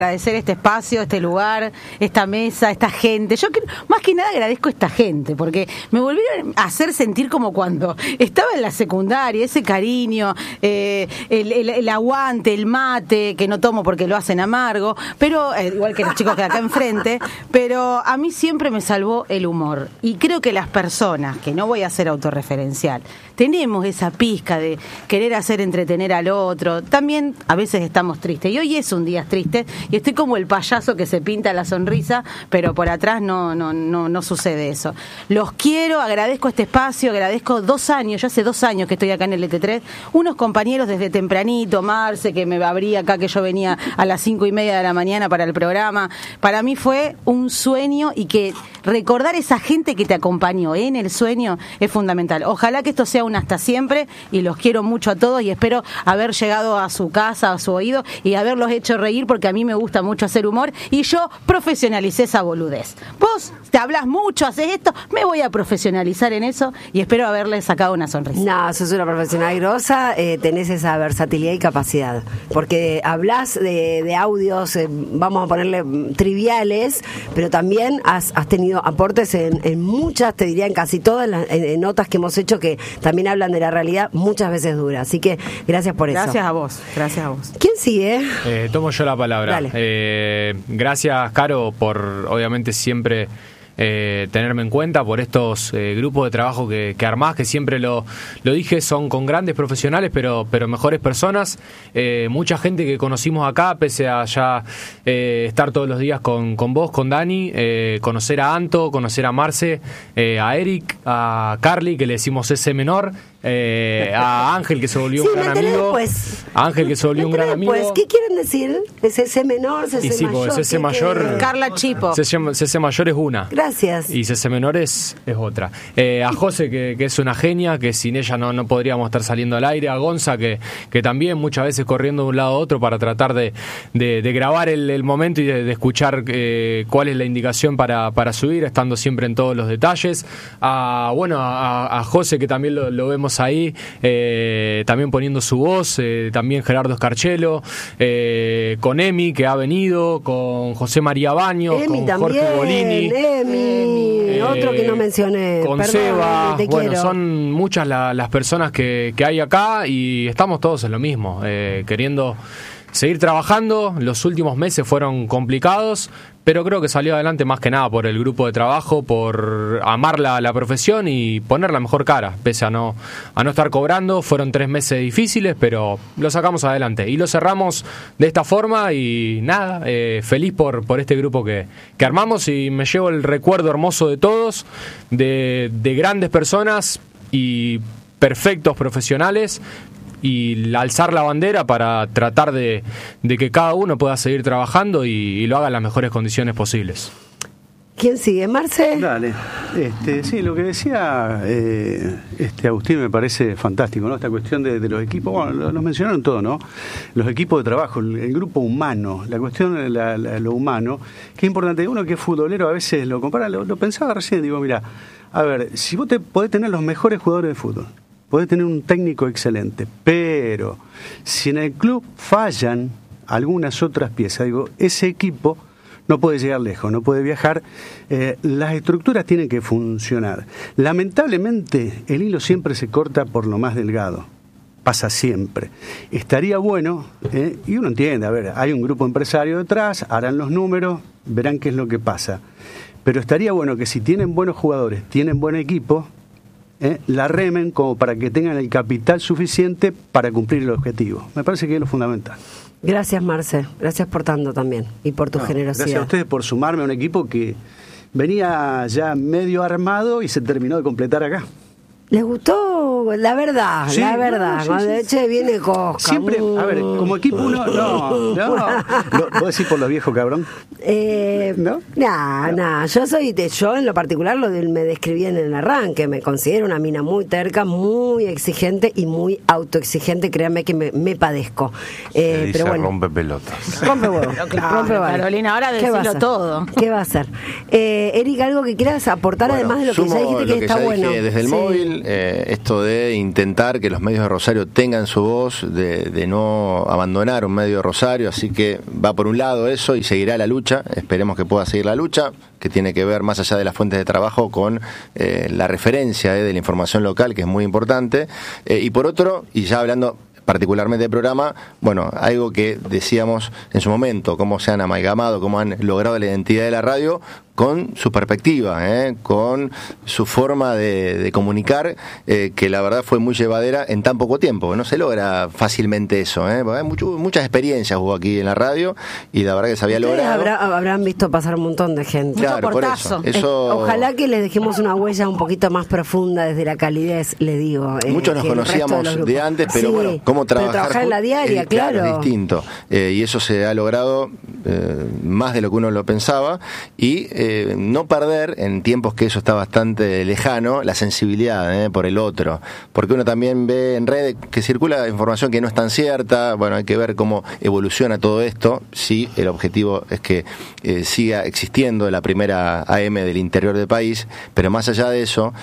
Agradecer este espacio, este lugar, esta mesa, esta gente. Yo más que nada agradezco a esta gente, porque me volvieron a hacer sentir como cuando estaba en la secundaria, ese cariño, el aguante, el mate, que no tomo porque lo hacen amargo, pero igual que los chicos que acá enfrente, pero a mí siempre me salvó el humor. Y creo que las personas, que no voy a ser autorreferencial, tenemos esa pizca de querer hacer entretener al otro. También a veces estamos tristes, y hoy es un día triste, y estoy como el payaso que se pinta la sonrisa, pero por atrás no sucede eso. Los quiero, agradezco este espacio, agradezco 2 años, ya hace 2 años que estoy acá en el ET3, unos compañeros desde tempranito, Marce, que me abría acá, que yo venía a las 5:30 de la mañana para el programa. Para mí fue un sueño, y que recordar esa gente que te acompañó en el sueño es fundamental. Ojalá que esto sea un hasta siempre, y los quiero mucho a todos, y espero haber llegado a su casa, a su oído, y haberlos hecho reír, porque a mí me gusta mucho hacer humor, y yo profesionalicé esa boludez. Vos te hablas mucho, haces esto, me voy a profesionalizar en eso, y espero haberle sacado una sonrisa. No, sos una profesional grosa, tenés esa versatilidad y capacidad, porque hablas de audios, vamos a ponerle triviales, pero también has tenido aportes en muchas, te diría en casi todas las notas que hemos hecho, que también hablan de la realidad, muchas veces dura. Así que gracias por eso. Gracias a vos, gracias a vos. ¿Quién sigue? Tomo yo la palabra. Gracias, Caro, por obviamente siempre tenerme en cuenta, por estos grupos de trabajo que armás, que siempre lo dije, son con grandes profesionales, pero mejores personas. Mucha gente que conocimos acá, pese a ya estar todos los días con vos, con Dani, conocer a Anto, conocer a Marce, a Eric, a Carly, que le decimos ese menor, a Ángel, que se volvió un gran amigo. A Ángel, que se volvió un gran amigo. ¿Qué quieren decir? ¿Es ese menor, ese mayor? Pues ese mayor. Carla Chipo. Ese mayor es una. Gracias. Y ese menor es otra. A José, que es una genia, que sin ella no podríamos estar saliendo al aire. A Gonza, que también muchas veces corriendo de un lado a otro para tratar de grabar el momento y de escuchar cuál es la indicación para subir, estando siempre en todos los detalles. A José, que también lo vemos ahí, también poniendo su voz, también Gerardo Escarchelo, con Emi, que ha venido, con José María Baños, con también, Jorge Bolini, otro que no mencioné, con perdón, Seba. te quiero. Son muchas las personas que hay acá, y estamos todos en lo mismo, queriendo seguir trabajando. Los últimos meses fueron complicados, pero creo que salió adelante más que nada por el grupo de trabajo, por amar la profesión y poner la mejor cara, pese a no estar cobrando. Fueron 3 meses difíciles, pero lo sacamos adelante y lo cerramos de esta forma. Y nada, feliz por este grupo que armamos, y me llevo el recuerdo hermoso de todos, de grandes personas y perfectos profesionales, y alzar la bandera para tratar de que cada uno pueda seguir trabajando y lo haga en las mejores condiciones posibles. ¿Quién sigue? ¿Marce? Dale. Sí, lo que decía Agustín me parece fantástico, ¿no? Esta cuestión de los equipos, bueno, lo mencionaron todo, ¿no? Los equipos de trabajo, el grupo humano, la cuestión de lo humano, que es importante. Uno que es futbolero a veces lo compara, lo pensaba recién, digo, mira, a ver, si vos podés tener los mejores jugadores de fútbol, podés tener un técnico excelente, pero si en el club fallan algunas otras piezas, digo, ese equipo no puede llegar lejos, no puede viajar. Las estructuras tienen que funcionar. Lamentablemente, el hilo siempre se corta por lo más delgado. Pasa siempre. Estaría bueno, y uno entiende, a ver, hay un grupo empresario detrás, harán los números, verán qué es lo que pasa. Pero estaría bueno que si tienen buenos jugadores, tienen buen equipo, la remen como para que tengan el capital suficiente para cumplir el objetivo. Me parece que es lo fundamental. Gracias, Marce. Gracias por tanto también y por tu generosidad. Gracias a ustedes por sumarme a un equipo que venía ya medio armado y se terminó de completar acá. ¿Les gustó? La verdad, sí, la verdad. Sí, cuando sí. viene Cosca. Siempre, a ver, como equipo uno, no. ¿Vos decís por lo viejo, cabrón? ¿No? No. Yo en lo particular me describí en el arranque. Me considero una mina muy terca, muy exigente y muy autoexigente. Créanme que me padezco. Pero bueno. Rompe pelotas. Rompe huevos. Claro, rompe Carolina, ahora decilo todo. ¿Qué va a hacer? Eric, algo que quieras aportar, además de lo que ya dijiste que está bueno. Desde el móvil, esto esto de intentar que los medios de Rosario tengan su voz, de no abandonar un medio de Rosario, así que va por un lado eso y seguirá la lucha, esperemos que pueda seguir la lucha, que tiene que ver más allá de las fuentes de trabajo con la referencia de la información local, que es muy importante, y por otro, y ya hablando particularmente del programa, bueno, algo que decíamos en su momento, cómo se han amalgamado, cómo han logrado la identidad de la radio con su perspectiva, con su forma de comunicar, que la verdad fue muy llevadera en tan poco tiempo. No se logra fácilmente eso, porque hay muchas experiencias hubo aquí en la radio y la verdad que se había logrado. Habrán visto pasar un montón de gente. Claro, por eso. Ojalá que les dejemos una huella un poquito más profunda desde la calidez, le digo. Muchos nos conocíamos de antes, pero sí, bueno, cómo trabajar en la diaria, claro. Es distinto. Y eso se ha logrado más de lo que uno lo pensaba y no perder, en tiempos que eso está bastante lejano, la sensibilidad por el otro, porque uno también ve en redes que circula información que no es tan cierta. Bueno, hay que ver cómo evoluciona todo esto. Sí, el objetivo es que siga existiendo la primera AM del interior del país, pero más allá de eso,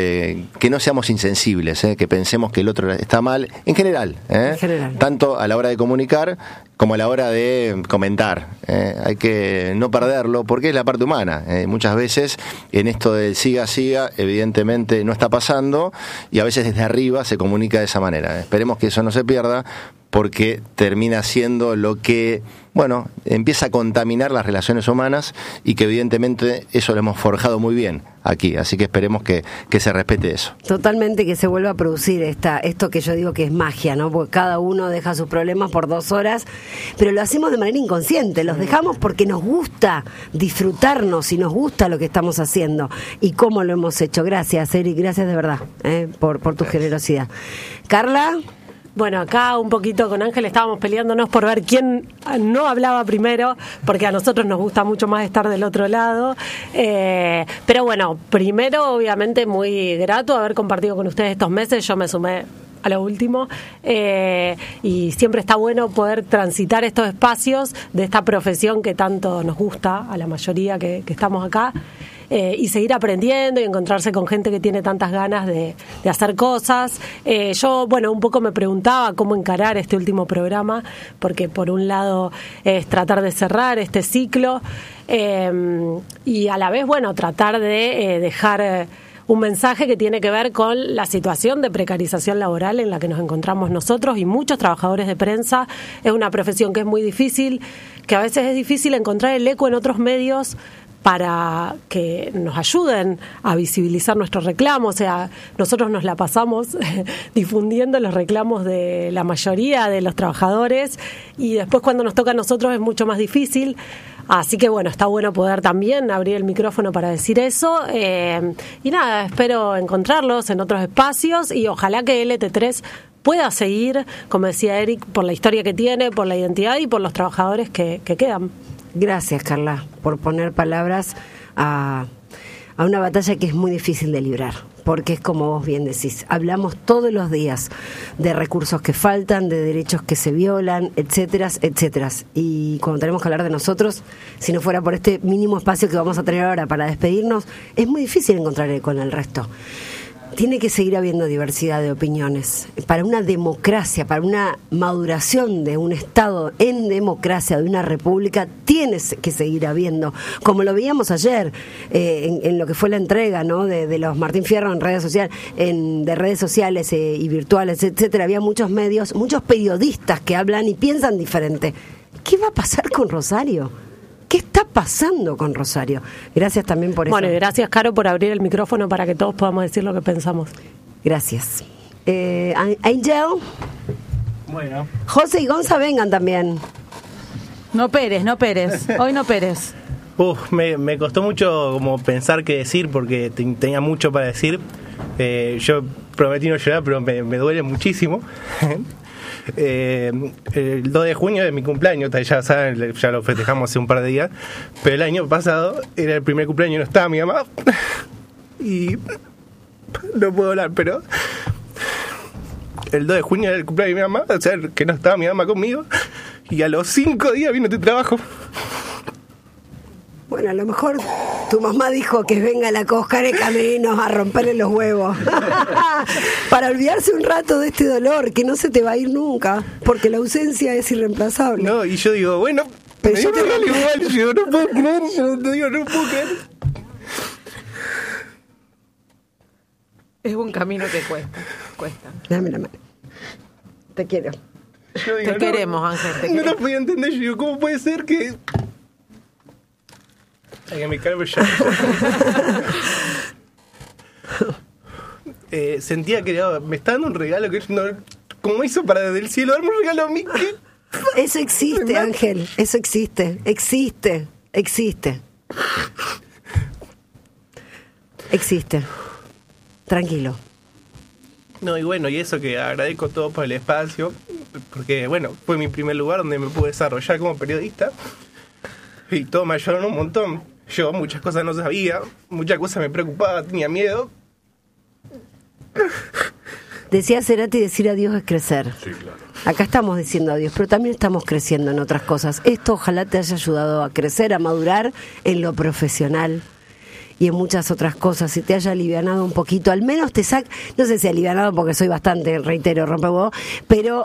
que no seamos insensibles, que pensemos que el otro está mal, en general, tanto a la hora de comunicar como a la hora de comentar. Hay que no perderlo, porque es la parte humana. Muchas veces en esto del siga, evidentemente no está pasando, y a veces desde arriba se comunica de esa manera. Esperemos que eso no se pierda, porque termina siendo lo que, bueno, empieza a contaminar las relaciones humanas, y que evidentemente eso lo hemos forjado muy bien aquí, así que esperemos que se respete eso. Totalmente, que se vuelva a producir esto que yo digo que es magia, ¿no? Porque cada uno deja sus problemas por 2 horas, pero lo hacemos de manera inconsciente, los dejamos porque nos gusta disfrutarnos y nos gusta lo que estamos haciendo y cómo lo hemos hecho. Gracias, Eric, gracias de verdad por tu generosidad. Carla. Bueno, acá un poquito con Ángel estábamos peleándonos por ver quién no hablaba primero, porque a nosotros nos gusta mucho más estar del otro lado. Pero bueno, primero obviamente muy grato haber compartido con ustedes estos meses. Yo me sumé a lo último, y siempre está bueno poder transitar estos espacios de esta profesión que tanto nos gusta a la mayoría que estamos acá. Y seguir aprendiendo y encontrarse con gente que tiene tantas ganas de hacer cosas. Yo, bueno, un poco me preguntaba cómo encarar este último programa, porque por un lado es tratar de cerrar este ciclo, y a la vez, bueno, tratar de dejar un mensaje que tiene que ver con la situación de precarización laboral en la que nos encontramos nosotros y muchos trabajadores de prensa. Es una profesión que es muy difícil, que a veces es difícil encontrar el eco en otros medios para que nos ayuden a visibilizar nuestros reclamos. O sea, nosotros nos la pasamos difundiendo los reclamos de la mayoría de los trabajadores, y después cuando nos toca a nosotros es mucho más difícil. Así que bueno, está bueno poder también abrir el micrófono para decir eso. Y nada, espero encontrarlos en otros espacios, y ojalá que LT3 pueda seguir, como decía Eric, por la historia que tiene, por la identidad y por los trabajadores que quedan. Gracias, Carla, por poner palabras a una batalla que es muy difícil de librar, porque es como vos bien decís, hablamos todos los días de recursos que faltan, de derechos que se violan, etcétera, etcétera. Y cuando tenemos que hablar de nosotros, si no fuera por este mínimo espacio que vamos a tener ahora para despedirnos, es muy difícil encontrar con el resto. Tiene que seguir habiendo diversidad de opiniones. Para una democracia, para una maduración de un Estado en democracia, de una república, tienes que seguir habiendo. Como lo veíamos ayer, en lo que fue la entrega, ¿no?, de los Martín Fierro en redes sociales, de redes sociales y virtuales, etcétera. Había muchos medios, muchos periodistas que hablan y piensan diferente. ¿Qué va a pasar con Rosario? ¿Qué está pasando con Rosario? Gracias también por eso. Bueno, y gracias, Caro, por abrir el micrófono para que todos podamos decir lo que pensamos. Gracias. Angel. Bueno. José y Gonza, vengan también. No Pérez. Hoy no Pérez. Me costó mucho como pensar qué decir, porque tenía mucho para decir. Yo prometí no llorar, pero me duele muchísimo. El 2 de junio es mi cumpleaños, ya saben, ya lo festejamos hace un par de días, pero el año pasado era el primer cumpleaños y no estaba mi mamá, y no puedo hablar, pero el 2 de junio era el cumpleaños de mi mamá, o sea, que no estaba mi mamá conmigo, y a los 5 días vino tu trabajo. Bueno, a lo mejor tu mamá dijo que venga la Coscar de Caminos a romperle los huevos. Para olvidarse un rato de este dolor que no se te va a ir nunca, porque la ausencia es irreemplazable. No, y yo digo, bueno, pero me yo dio regalo igual, yo no puedo creer, yo te digo, no puedo creer. Es un camino que cuesta. Dame la mano. Te quiero. Yo digo, Te queremos, Ángel, te No queremos. lo podía entender, yo digo, ¿cómo puede ser que...? Ay, que me calme ya. Sentía que me está dando un regalo que no... ¿Cómo hizo para desde el cielo darme un regalo a mí? ¿Qué? Eso existe, Ángel. Eso existe. Existe. Tranquilo. No, y bueno, y eso que agradezco todo por el espacio, porque, bueno, fue mi primer lugar donde me pude desarrollar como periodista, y todo me ayudaron un montón. Yo muchas cosas no sabía, muchas cosas me preocupaba, tenía miedo. Decía Cerati, decir adiós es crecer. Sí, claro. Acá estamos diciendo adiós, pero también estamos creciendo en otras cosas. Esto ojalá te haya ayudado a crecer, a madurar en lo profesional y en muchas otras cosas, y te haya alivianado un poquito, al menos te saca, no sé si alivianado porque soy bastante, reitero, rompehuevo, pero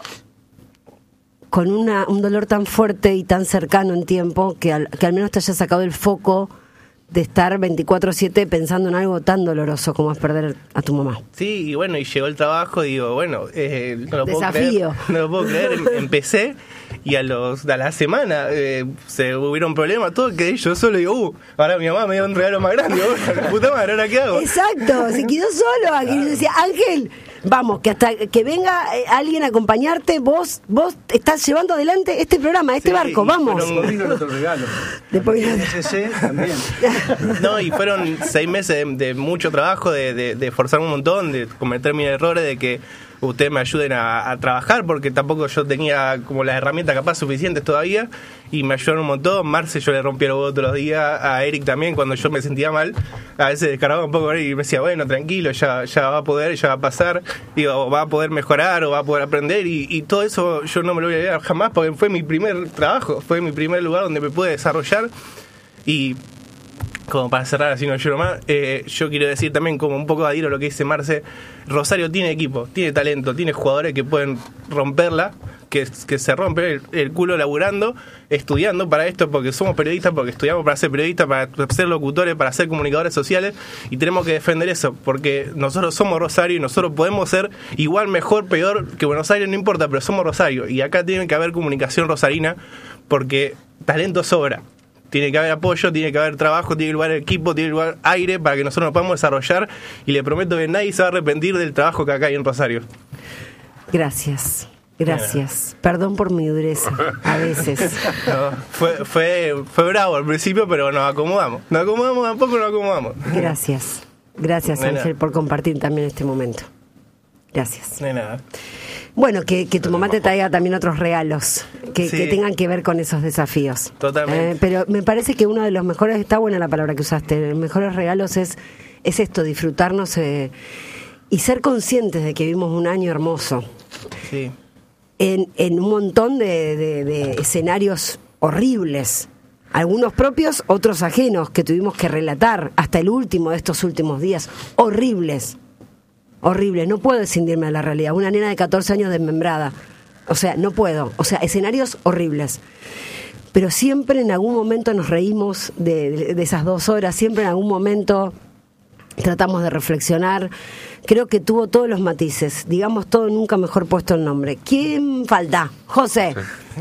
con un dolor tan fuerte y tan cercano en tiempo, que al menos te haya sacado el foco de estar 24/7 pensando en algo tan doloroso como es perder a tu mamá. Sí, y bueno, y llegó el trabajo, digo, bueno, no lo puedo Desafío. creer, no lo puedo creer, empecé, y a la semana se hubieron problemas, todo, quedé yo solo, digo, ahora mi mamá me dio un regalo más grande, la puta madre, ¿ahora qué hago? Exacto, se quedó solo aquí. Yo decía, Ángel, vamos, que hasta que venga alguien a acompañarte, vos estás llevando adelante este programa, este Sí, barco, vamos. pero Vino el otro regalo. Después vino- SC también. No, y fueron 6 meses de mucho trabajo, de esforzarme un montón, de cometer mis errores, de que ustedes me ayuden a trabajar, porque tampoco yo tenía como las herramientas capaz suficientes todavía, y me ayudaron un montón. Marce yo le rompí el huevo todos los días, a Eric también cuando yo me sentía mal, a veces descargaba un poco y me decía, bueno, tranquilo, ya va a poder, ya va a pasar, digo, va a poder mejorar o va a poder aprender, y todo eso yo no me lo voy a olvidar jamás, porque fue mi primer trabajo, fue mi primer lugar donde me pude desarrollar. Y como para cerrar, así no lloro más, yo quiero decir también, como un poco adhiero a lo que dice Marce, Rosario tiene equipo, tiene talento, tiene jugadores que pueden romperla, que se rompen el culo laburando, estudiando para esto, porque somos periodistas, porque estudiamos para ser periodistas, para ser locutores, para ser comunicadores sociales, y tenemos que defender eso, porque nosotros somos Rosario y nosotros podemos ser igual, mejor, peor que Buenos Aires, no importa, pero somos Rosario, y acá tiene que haber comunicación rosarina, porque talento sobra. Tiene que haber apoyo, tiene que haber trabajo, tiene que haber equipo, tiene que haber aire para que nosotros nos podamos desarrollar, y le prometo que nadie se va a arrepentir del trabajo que acá hay en Rosario. Gracias. Perdón por mi dureza, a veces. No, fue bravo al principio, pero nos acomodamos, tampoco nos acomodamos. Gracias, No hay Ángel, nada. por compartir también este momento. Gracias. No hay nada. Bueno, que tu mamá te traiga también otros regalos que Sí. tengan que ver con esos desafíos. Totalmente. Pero me parece que uno de los mejores, está buena la palabra que usaste, los mejores regalos es esto, disfrutarnos y ser conscientes de que vivimos un año hermoso Sí. en un montón de escenarios horribles. Algunos propios, otros ajenos, que tuvimos que relatar hasta el último de estos últimos días. Horribles. No puedo escindirme de la realidad. Una nena de 14 años desmembrada. O sea, no puedo. O sea, escenarios horribles. Pero siempre en algún momento nos reímos de esas 2 horas. Siempre en algún momento tratamos de reflexionar. Creo que tuvo todos los matices. Digamos todo, nunca mejor puesto el nombre. ¿Quién falta? José.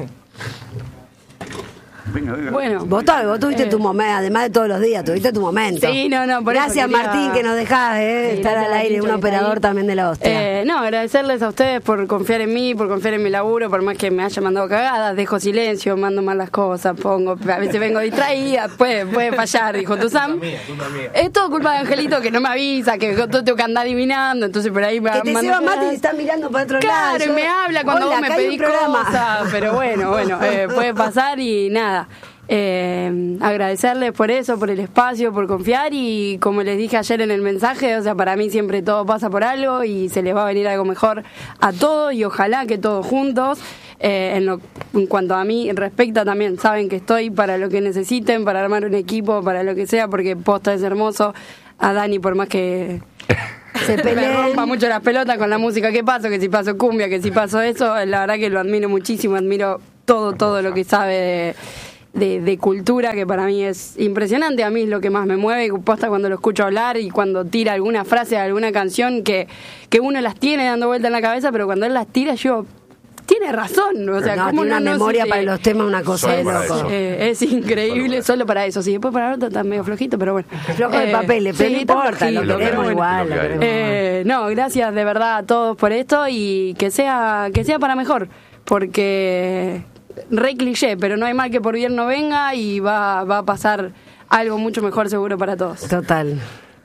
Venga. Bueno, Vos tuviste tu momento, además de todos los días, tuviste tu momento. Sí, no, por eso Gracias, quería- Martín, que nos dejás Sí, estar gracias al a aire, Tincho un que está operador ahí. también de la hostia. No, agradecerles a ustedes por confiar en mí, por confiar en mi laburo, por más que me haya mandado cagadas, dejo silencio, mando malas cosas, a veces vengo distraída, puede fallar, dijo Tuzam. Es todo culpa de Angelito que no me avisa, que yo tengo que andar adivinando, entonces por ahí me Que te manda lleva cagadas. Mati y está mirando para otro lado. Claro, y Yo- me habla cuando Hola, vos me acá hay un pedís programa. cosas, pero bueno, puede pasar y nada. agradecerles por eso, por el espacio, por confiar, y como les dije ayer en el mensaje, o sea, para mí siempre todo pasa por algo y se les va a venir algo mejor a todos, y ojalá que todos juntos. En cuanto a mí respecta, también saben que estoy para lo que necesiten, para armar un equipo, para lo que sea, porque posta es hermoso. A Dani, por más que se me rompa mucho las pelotas con la música que paso, que si paso cumbia, que si paso eso, la verdad que lo admiro muchísimo, admiro todo lo que sabe de cultura, que para mí es impresionante. A mí es lo que más me mueve, posta, cuando lo escucho hablar y cuando tira alguna frase de alguna canción que uno las tiene dando vuelta en la cabeza, pero cuando él las tira yo... Tiene razón, o sea, no, ¿cómo tiene una memoria para los temas, una cosa de loco. Es increíble, solo para eso. Sí, después para el otro está medio flojito, pero bueno. Flojo de papeles, pero no importa, lo queremos igual. No, gracias de verdad a todos por esto, y que sea para mejor, porque re cliché, pero no hay mal que por bien no venga, y va a pasar algo mucho mejor seguro para todos. Total.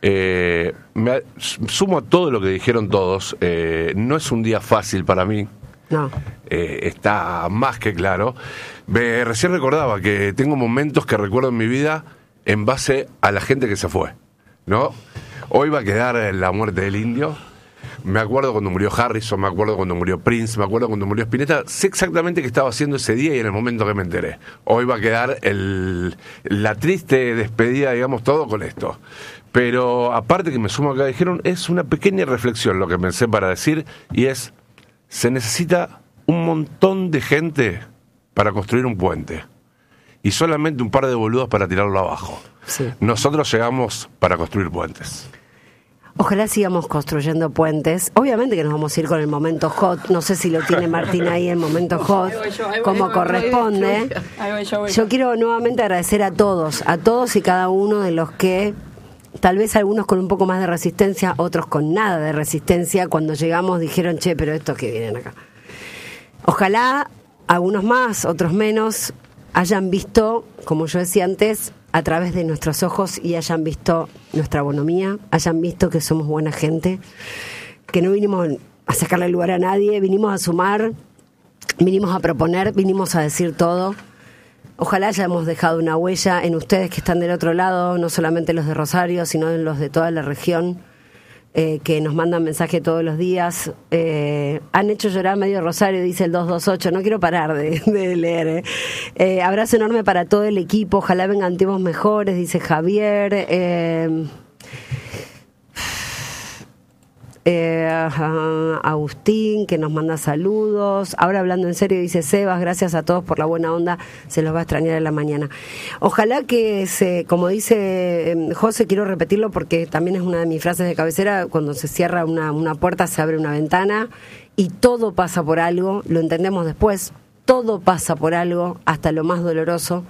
Me sumo a todo lo que dijeron todos. No es un día fácil para mí. No. Está más que claro. Recién recordaba que tengo momentos que recuerdo en mi vida en base a la gente que se fue, ¿no? Hoy va a quedar la muerte del Indio. Me acuerdo cuando murió Harrison, me acuerdo cuando murió Prince, me acuerdo cuando murió Spinetta. Sé exactamente qué estaba haciendo ese día y en el momento que me enteré. Hoy va a quedar la triste despedida, digamos, todo con esto. Pero aparte que me sumo a lo que dijeron, es una pequeña reflexión lo que pensé para decir, y es: se necesita un montón de gente para construir un puente y solamente un par de boludos para tirarlo abajo. Sí. Nosotros llegamos para construir puentes. Ojalá sigamos construyendo puentes. Obviamente que nos vamos a ir con el momento hot. No sé si lo tiene Martín ahí, el momento hot, como corresponde. Yo quiero nuevamente agradecer a todos y cada uno de los que... Tal vez algunos con un poco más de resistencia, otros con nada de resistencia. Cuando llegamos dijeron, che, pero estos que vienen acá. Ojalá algunos más, otros menos, hayan visto, como yo decía antes, a través de nuestros ojos, y hayan visto nuestra bonomía, hayan visto que somos buena gente, que no vinimos a sacarle lugar a nadie, vinimos a sumar, vinimos a proponer, vinimos a decir todo. Ojalá hayamos dejado una huella en ustedes que están del otro lado, no solamente los de Rosario, sino en los de toda la región, que nos mandan mensaje todos los días. Han hecho llorar medio Rosario, dice el 228, no quiero parar de leer. Abrazo enorme para todo el equipo, ojalá vengan tiempos mejores, dice Javier. Agustín, que nos manda saludos. Ahora hablando en serio, dice Sebas, gracias a todos por la buena onda, se los va a extrañar en la mañana. Ojalá que como dice José, quiero repetirlo porque también es una de mis frases de cabecera: cuando se cierra una puerta se abre una ventana, y todo pasa por algo, lo entendemos después, todo pasa por algo, hasta lo más doloroso.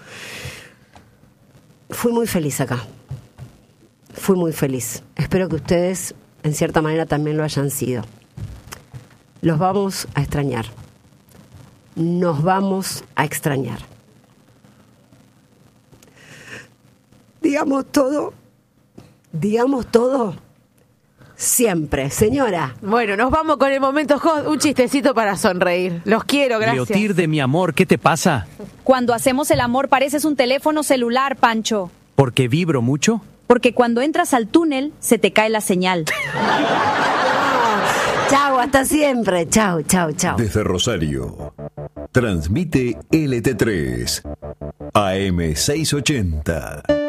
Fui muy feliz acá, fui muy feliz. Espero que ustedes en cierta manera también lo hayan sido. Los vamos a extrañar. Nos vamos a extrañar. Digamos todo siempre, señora. Bueno, nos vamos con el momento hot, un chistecito para sonreír. Los quiero, gracias. Leotir de mi amor, ¿qué te pasa? Cuando hacemos el amor pareces un teléfono celular, Pancho. ¿Por qué vibro mucho? Porque cuando entras al túnel, se te cae la señal. Chau, hasta siempre. Chau. Desde Rosario, transmite LT3, AM 680.